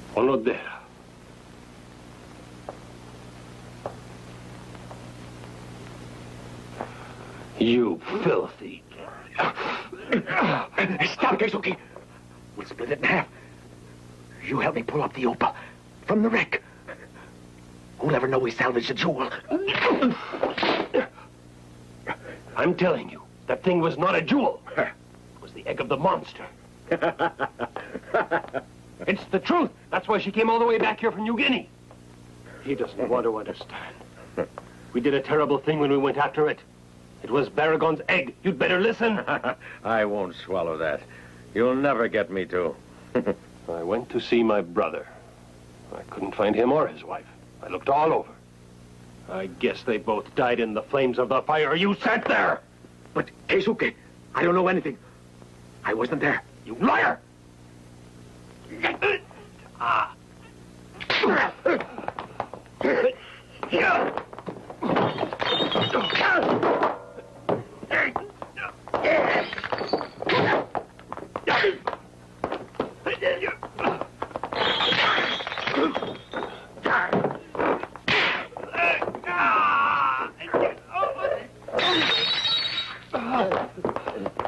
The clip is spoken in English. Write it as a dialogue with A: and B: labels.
A: Onodera. You filthy...
B: Stop, Keisuke. We'll split it in half. You help me pull up the Opa from the wreck. Who'll ever know we salvaged a jewel?
A: I'm telling you, that thing was not a jewel. It was the egg of the monster. It's the truth. That's why she came all the way back here from New Guinea. He doesn't want to understand. We did a terrible thing when we went after it. It was Baragon's egg. You'd better listen.
C: I won't swallow that. You'll never get me to.
A: I went to see my brother. I couldn't find him or his wife. I looked all over. I guess they both died in the flames of the fire you set there.
B: But, Keisuke, I don't know anything. I wasn't there.
A: You liar! Ah.